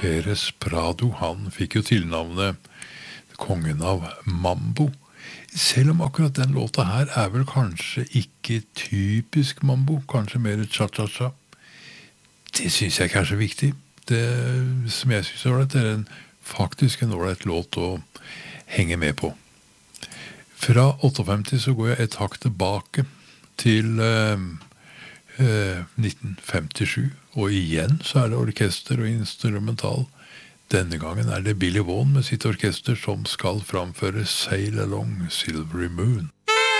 Pérez Prado, han fikk jo tilnavnet kongen av mambo. Selv om akkurat den låta her vel kanskje ikke typisk mambo, kanskje mer cha-cha-cha. Det synes jeg ikke så viktig. Det som jeg synes ålreit, faktisk en ålreit låt å henge med på. Fra 58 så går jeg et hakk tilbake til 1957, og igjen så det orkester og instrumental. Denne gangen det Billy Vaughan med sitt orkester som skal framføre Sail Along Silvery Moon.